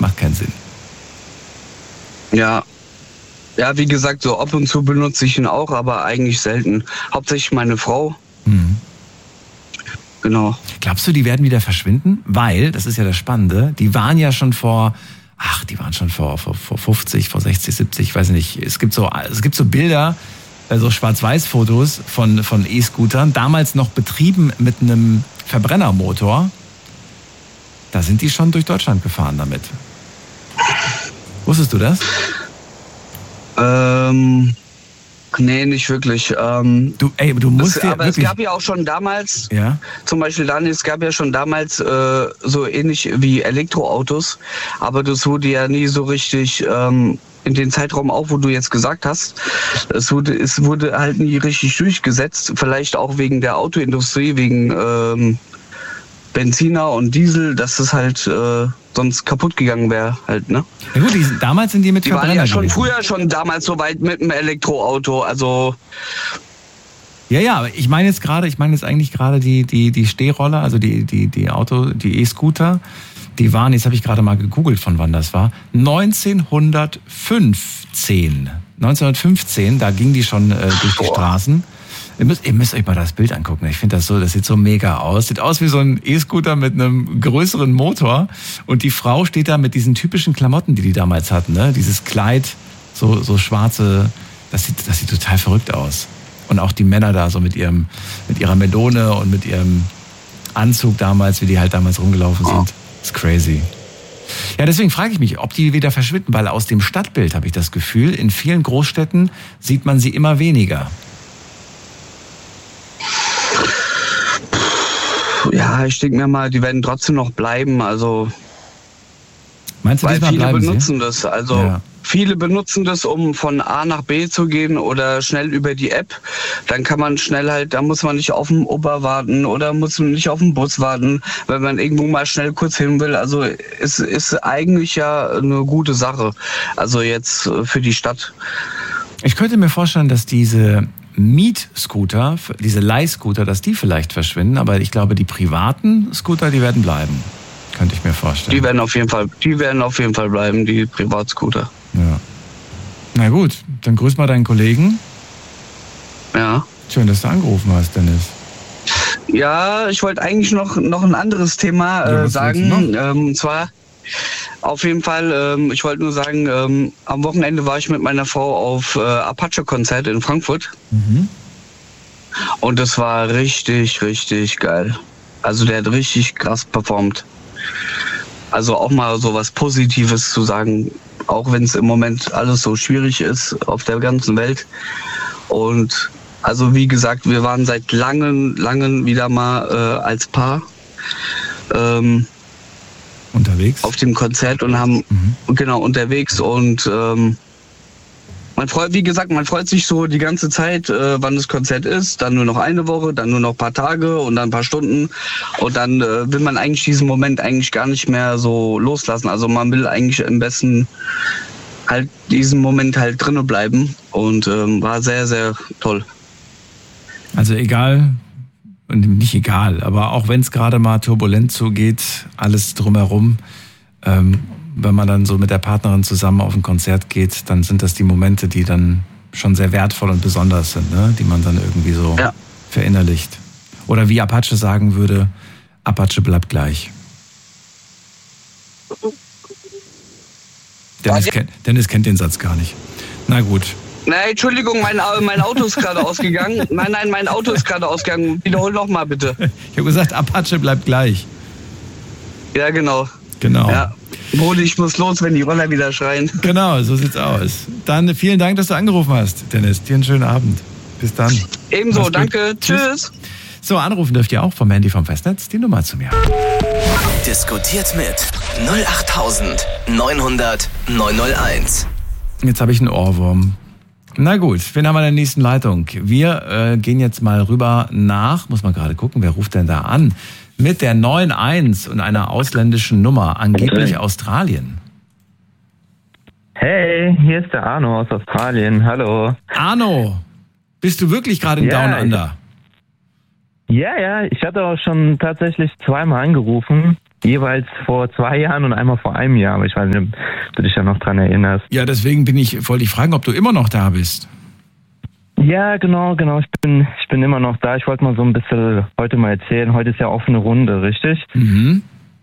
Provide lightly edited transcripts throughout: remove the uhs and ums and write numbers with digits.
Macht keinen Sinn. Ja. Ja, wie gesagt, so ab und zu benutze ich ihn auch, aber eigentlich selten. Hauptsächlich meine Frau. Mhm. Genau. Glaubst du, die werden wieder verschwinden? Weil, das ist ja das Spannende, die waren schon vor 50, vor 60, 70, ich weiß nicht. Es gibt so Bilder, so Schwarz-Weiß-Fotos von E-Scootern, damals noch betrieben mit einem Verbrennermotor. Da sind die schon durch Deutschland gefahren damit. Wusstest du das? Nee, nicht wirklich. Du musst dir aber wirklich... es gab ja auch schon damals, ja? Zum Beispiel Daniel, es gab ja schon damals so ähnlich wie Elektroautos, aber das wurde ja nie so richtig in den Zeitraum auch, wo du jetzt gesagt hast, es wurde halt nie richtig durchgesetzt, vielleicht auch wegen der Autoindustrie, wegen Benziner und Diesel, dass es halt sonst kaputt gegangen wäre halt, ne? Ja gut, damals sind die mit Verbrenner waren ja schon gewesen. früher schon damals so weit mit dem Elektroauto, also... Ja, aber ich meine jetzt eigentlich gerade die Stehroller, also die E-Scooter, die waren, jetzt habe ich gerade mal gegoogelt, von wann das war, 1915, da ging die schon durch die Straßen. Ihr müsst euch mal das Bild angucken. Ich finde das sieht so mega aus. Sieht aus wie so ein E-Scooter mit einem größeren Motor. Und die Frau steht da mit diesen typischen Klamotten, die damals hatten, ne? Dieses Kleid, so schwarze, das sieht total verrückt aus. Und auch die Männer da so mit ihrer Melone und mit ihrem Anzug damals, wie die halt damals rumgelaufen sind. Das ist crazy. Ja, deswegen frage ich mich, ob die wieder verschwinden, weil aus dem Stadtbild habe ich das Gefühl, in vielen Großstädten sieht man sie immer weniger. Ja, ich denke mir mal, die werden trotzdem noch bleiben, also... Meinst du, weil viele benutzen sie? Das, also... Ja. Viele benutzen das, um von A nach B zu gehen oder schnell über die App. Dann kann man schnell halt, da muss man nicht auf den Uber warten oder muss man nicht auf den Bus warten, wenn man irgendwo mal schnell kurz hin will. Also es ist eigentlich ja eine gute Sache. Also jetzt für die Stadt. Ich könnte mir vorstellen, dass diese Mietscooter, diese Leihscooter, dass die vielleicht verschwinden, aber ich glaube, die privaten Scooter, die werden bleiben. Könnte ich mir vorstellen. Die werden auf jeden Fall bleiben, die Privatscooter. Ja. Na gut, dann grüß mal deinen Kollegen. Ja. Schön, dass du angerufen hast, Dennis. Ja, ich wollte eigentlich noch ein anderes Thema sagen. Und zwar auf jeden Fall, ich wollte nur sagen, am Wochenende war ich mit meiner Frau auf Apache-Konzert in Frankfurt. Mhm. Und das war richtig, richtig geil. Also der hat richtig krass performt. Also auch mal so was Positives zu sagen, auch wenn es im Moment alles so schwierig ist auf der ganzen Welt. Und also wie gesagt, wir waren seit langen wieder mal als Paar unterwegs auf dem Konzert und haben unterwegs und man freut sich so die ganze Zeit, wann das Konzert ist, dann nur noch eine Woche, dann nur noch ein paar Tage und dann ein paar Stunden und dann will man eigentlich diesen Moment eigentlich gar nicht mehr so loslassen. Also man will eigentlich am besten halt diesen Moment halt drinnen bleiben und war sehr, sehr toll. Also nicht egal, aber auch wenn es gerade mal turbulent zugeht, alles drumherum, wenn man dann so mit der Partnerin zusammen auf ein Konzert geht, dann sind das die Momente, die dann schon sehr wertvoll und besonders sind, ne? Die man dann irgendwie so verinnerlicht. Oder wie Apache sagen würde, Apache bleibt gleich. Dennis kennt den Satz gar nicht. Na gut. Nein, Entschuldigung, mein Auto ist gerade ausgegangen. Nein, mein Auto ist gerade ausgegangen. Wiederhol noch mal bitte. Ich habe gesagt, Apache bleibt gleich. Ja, genau. Genau. Ja. Brudi, ich muss los, wenn die Roller wieder schreien. Genau, so sieht's aus. Dann vielen Dank, dass du angerufen hast, Dennis. Dir einen schönen Abend. Bis dann. Ebenso, danke. Tschüss. So, anrufen dürft ihr auch vom Handy vom Festnetz. Die Nummer zu mir. Diskutiert mit 08900 901. Jetzt habe ich einen Ohrwurm. Na gut, wen haben wir in der nächsten Leitung? Wir gehen jetzt mal rüber muss man gerade gucken, wer ruft denn da an? Mit der 91 und einer ausländischen Nummer, angeblich Australien. Hey, hier ist der Arno aus Australien. Hallo. Arno, bist du wirklich gerade in Down Under? Ja, ich hatte auch schon tatsächlich zweimal angerufen. jeweils vor 2 Jahren und einmal vor einem Jahr. Aber ich weiß nicht, ob du dich da noch dran erinnerst. Ja, deswegen wollte ich fragen, ob du immer noch da bist. Ja, genau. Ich bin immer noch da. Ich wollte mal so ein bisschen heute mal erzählen. Heute ist ja offene Runde, richtig? Mhm.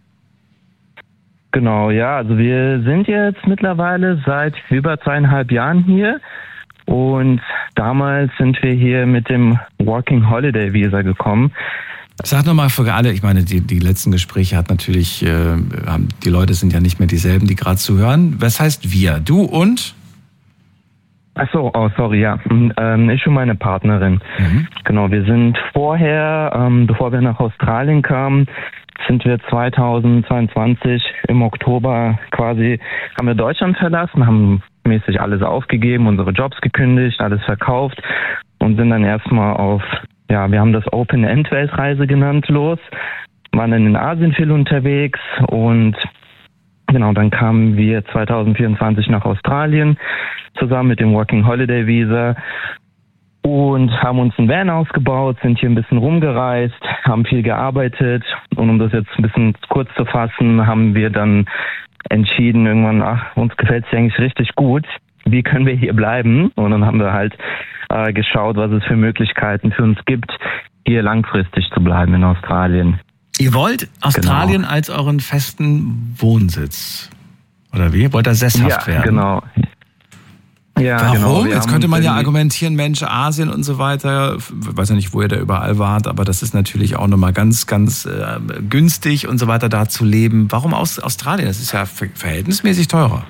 Genau, ja. Also wir sind jetzt mittlerweile seit über 2,5 Jahren hier. Und damals sind wir hier mit dem Working Holiday Visa gekommen. Sag nochmal für alle, ich meine, die letzten Gespräche hat natürlich, die Leute sind ja nicht mehr dieselben, die gerade zuhören. Was heißt wir? Du und? Ach so, oh sorry, ja. Ich und meine Partnerin. Mhm. Genau, wir sind vorher, bevor wir nach Australien kamen, sind wir 2022 im Oktober quasi, haben wir Deutschland verlassen, haben mäßig alles aufgegeben, unsere Jobs gekündigt, alles verkauft und sind dann erstmal auf, ja, wir haben das Open-End-Weltreise genannt, los, waren dann in Asien viel unterwegs und genau, dann kamen wir 2024 nach Australien zusammen mit dem Working Holiday Visa und haben uns einen Van aufgebaut, sind hier ein bisschen rumgereist, haben viel gearbeitet und um das jetzt ein bisschen kurz zu fassen, haben wir dann entschieden irgendwann, uns gefällt es eigentlich richtig gut, wie können wir hier bleiben? Und dann haben wir halt geschaut, was es für Möglichkeiten für uns gibt, hier langfristig zu bleiben in Australien. Ihr wollt Australien als euren festen Wohnsitz, oder wie? Wollt ihr sesshaft werden? Genau. Ja, warum? Genau. Jetzt könnte man ja argumentieren, Mensch, Asien und so weiter, ich weiß ja nicht, wo ihr da überall wart, aber das ist natürlich auch nochmal ganz, ganz günstig und so weiter, da zu leben. Warum Australien? Das ist ja verhältnismäßig teurer.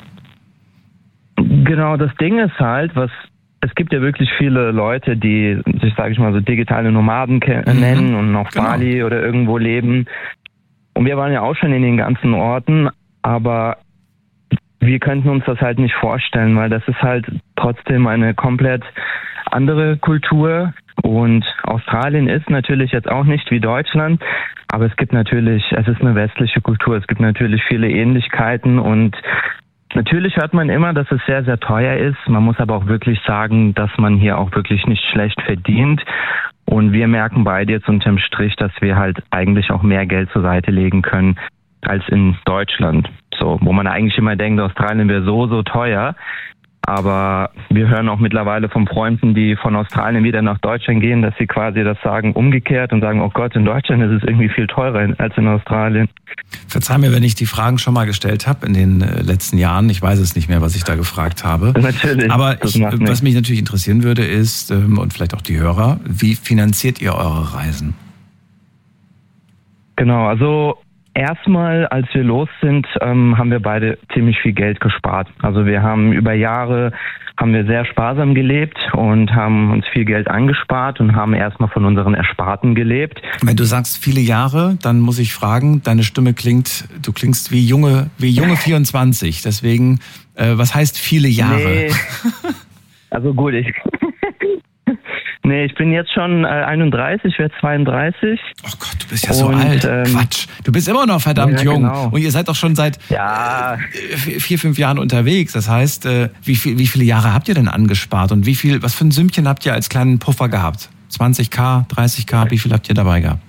Genau, das Ding ist halt, es gibt ja wirklich viele Leute, die sich, sage ich mal, so digitale Nomaden nennen und auf Bali oder irgendwo leben. Und wir waren ja auch schon in den ganzen Orten, aber wir könnten uns das halt nicht vorstellen, weil das ist halt trotzdem eine komplett andere Kultur. Und Australien ist natürlich jetzt auch nicht wie Deutschland, aber es ist eine westliche Kultur. Es gibt natürlich viele Ähnlichkeiten und natürlich hört man immer, dass es sehr, sehr teuer ist. Man muss aber auch wirklich sagen, dass man hier auch wirklich nicht schlecht verdient. Und wir merken beide jetzt unterm Strich, dass wir halt eigentlich auch mehr Geld zur Seite legen können als in Deutschland. So, wo man eigentlich immer denkt, Australien wäre so teuer. Aber wir hören auch mittlerweile von Freunden, die von Australien wieder nach Deutschland gehen, dass sie quasi das sagen umgekehrt und sagen, oh Gott, in Deutschland ist es irgendwie viel teurer als in Australien. Verzeih mir, wenn ich die Fragen schon mal gestellt habe in den letzten Jahren. Ich weiß es nicht mehr, was ich da gefragt habe. Natürlich. Aber was mich natürlich interessieren würde ist, und vielleicht auch die Hörer, wie finanziert ihr eure Reisen? Genau, also erstmal, als wir los sind, haben wir beide ziemlich viel Geld gespart. Also wir haben über Jahre sehr sparsam gelebt und haben uns viel Geld angespart und haben erstmal von unseren Ersparten gelebt. Wenn du sagst viele Jahre, dann muss ich fragen, deine Stimme du klingst wie junge 24. Deswegen, was heißt viele Jahre? Nee. Also gut, ich bin jetzt schon 31, werde 32. Oh Gott, du bist ja so alt. Quatsch. Du bist immer noch verdammt jung. Genau. Und ihr seid doch schon seit 4-5 Jahren unterwegs. Das heißt, wie viele Jahre habt ihr denn angespart? Und was für ein Sümmchen habt ihr als kleinen Puffer gehabt? 20.000, 30.000, wie viel habt ihr dabei gehabt?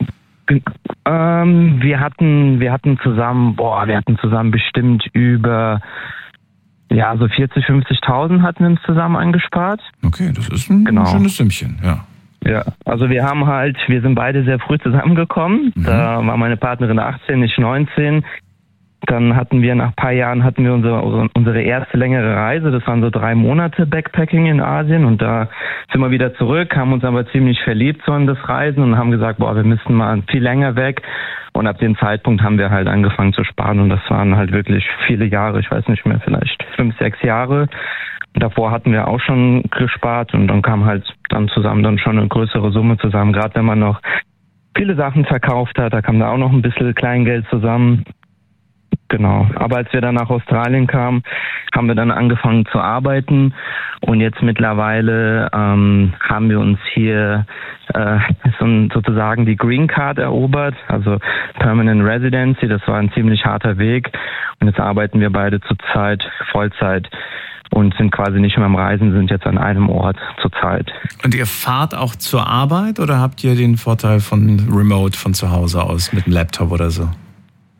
Wir hatten zusammen bestimmt über so 40.000, 50.000 hatten wir uns zusammen angespart. Okay, das ist ein schönes Sümmchen, ja. Ja, also wir sind beide sehr früh zusammengekommen. Mhm. Da war meine Partnerin 18, ich 19. Dann hatten wir nach ein paar Jahren unsere erste längere Reise. Das waren so 3 Monate Backpacking in Asien und da sind wir wieder zurück, haben uns aber ziemlich verliebt so in das Reisen und haben gesagt, wir müssen mal viel länger weg. Und ab dem Zeitpunkt haben wir halt angefangen zu sparen und das waren halt wirklich viele Jahre, ich weiß nicht mehr, vielleicht 5, 6 Jahre. Davor hatten wir auch schon gespart und dann kam halt dann zusammen dann schon eine größere Summe zusammen. Gerade wenn man noch viele Sachen verkauft hat, da kam da auch noch ein bisschen Kleingeld zusammen. Genau. Aber als wir dann nach Australien kamen, haben wir dann angefangen zu arbeiten und jetzt mittlerweile haben wir uns hier sozusagen die Green Card erobert, also Permanent Residency. Das war ein ziemlich harter Weg und jetzt arbeiten wir beide zurzeit Vollzeit und sind quasi nicht mehr am Reisen, sind jetzt an einem Ort zurzeit. Und ihr fahrt auch zur Arbeit oder habt ihr den Vorteil von Remote von zu Hause aus mit dem Laptop oder so?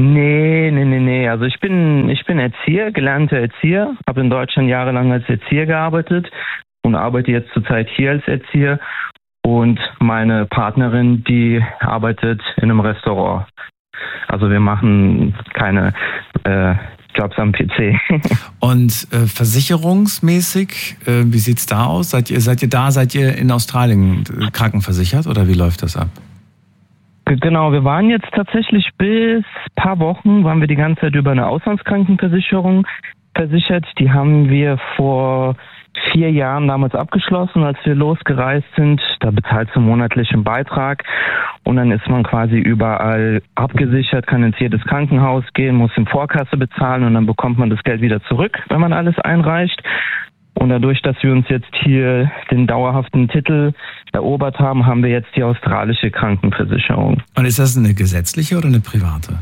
Nee. Also ich bin Erzieher, gelernter Erzieher, habe in Deutschland jahrelang als Erzieher gearbeitet und arbeite jetzt zurzeit hier als Erzieher. Und meine Partnerin, die arbeitet in einem Restaurant. Also wir machen keine Jobs am PC. Und versicherungsmäßig, wie sieht's da aus? Seid ihr in Australien krankenversichert oder wie läuft das ab? Genau, wir waren jetzt tatsächlich bis paar Wochen, waren wir die ganze Zeit über eine Auslandskrankenversicherung versichert. Die haben wir vor 4 Jahren damals abgeschlossen, als wir losgereist sind. Da bezahlst du monatlichen Beitrag und dann ist man quasi überall abgesichert, kann ins jedes Krankenhaus gehen, muss in Vorkasse bezahlen und dann bekommt man das Geld wieder zurück, wenn man alles einreicht. Und dadurch, dass wir uns jetzt hier den dauerhaften Titel erobert haben, haben wir jetzt die australische Krankenversicherung. Und ist das eine gesetzliche oder eine private?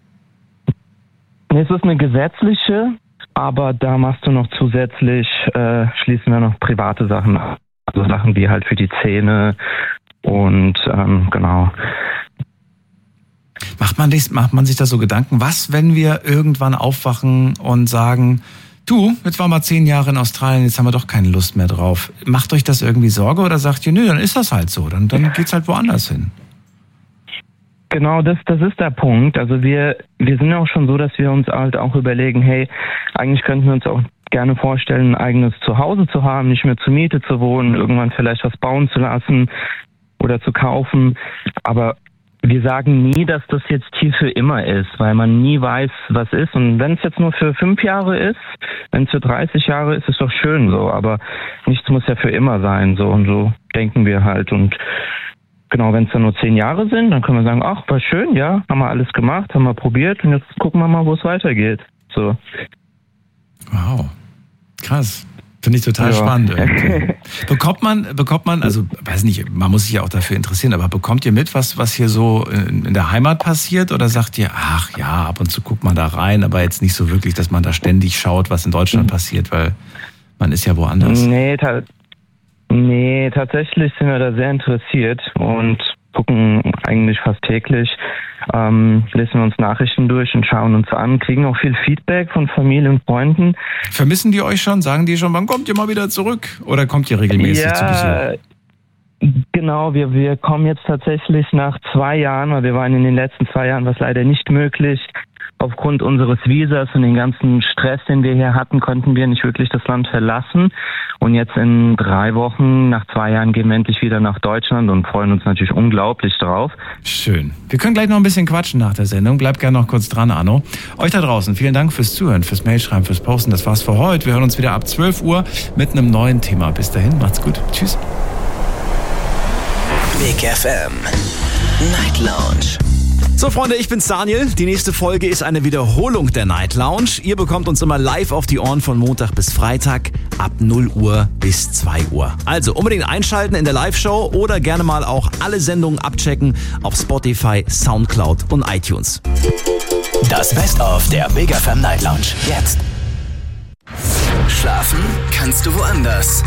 Es ist eine gesetzliche, aber da machst du noch zusätzlich, schließen wir noch private Sachen ab. Also Sachen wie halt für die Zähne und genau. Macht man sich da so Gedanken, was, wenn wir irgendwann aufwachen und sagen, du, jetzt waren wir 10 Jahre in Australien, jetzt haben wir doch keine Lust mehr drauf. Macht euch das irgendwie Sorge oder sagt ihr, nö, dann ist das halt so, dann geht's halt woanders hin? Genau, das ist der Punkt. Also wir sind ja auch schon so, dass wir uns halt auch überlegen, hey, eigentlich könnten wir uns auch gerne vorstellen, ein eigenes Zuhause zu haben, nicht mehr zur Miete zu wohnen, irgendwann vielleicht was bauen zu lassen oder zu kaufen. Aber wir sagen nie, dass das jetzt hier für immer ist, weil man nie weiß, was ist. Und wenn es jetzt nur für 5 Jahre ist, wenn es für 30 Jahre ist, ist doch schön so. Aber nichts muss ja für immer sein. So und so denken wir halt. Und genau, wenn es dann nur 10 Jahre sind, dann können wir sagen, ach, war schön, ja, haben wir alles gemacht, haben wir probiert und jetzt gucken wir mal, wo es weitergeht. So. Wow, krass. Finde ich total spannend irgendwie. Bekommt man, also weiß nicht, man muss sich ja auch dafür interessieren, aber bekommt ihr mit, was hier so in der Heimat passiert oder sagt ihr, ach ja, ab und zu guckt man da rein, aber jetzt nicht so wirklich, dass man da ständig schaut, was in Deutschland passiert, weil man ist ja woanders. Nee, tatsächlich sind wir da sehr interessiert und gucken eigentlich fast täglich, lesen wir uns Nachrichten durch und schauen uns an, kriegen auch viel Feedback von Familie und Freunden. Vermissen die euch schon? Sagen die schon, wann kommt ihr mal wieder zurück? Oder kommt ihr regelmäßig zu Besuch? Genau, wir kommen jetzt tatsächlich nach 2 Jahren, weil wir waren in den letzten 2 Jahren, was leider nicht möglich. Aufgrund unseres Visas und den ganzen Stress, den wir hier hatten, konnten wir nicht wirklich das Land verlassen. Und jetzt in 3 Wochen, nach 2 Jahren, gehen wir endlich wieder nach Deutschland und freuen uns natürlich unglaublich drauf. Schön. Wir können gleich noch ein bisschen quatschen nach der Sendung. Bleibt gerne noch kurz dran, Arno. Euch da draußen, vielen Dank fürs Zuhören, fürs Mailschreiben, fürs Posten. Das war's für heute. Wir hören uns wieder ab 12 Uhr mit einem neuen Thema. Bis dahin, macht's gut. Tschüss. Big FM Night Lounge. So Freunde, ich bin's Daniel. Die nächste Folge ist eine Wiederholung der Night Lounge. Ihr bekommt uns immer live auf die Ohren von Montag bis Freitag ab 0 Uhr bis 2 Uhr. Also unbedingt einschalten in der Live-Show oder gerne mal auch alle Sendungen abchecken auf Spotify, Soundcloud und iTunes. Das Best-of der Big FM Night Lounge. Jetzt. Schlafen kannst du woanders.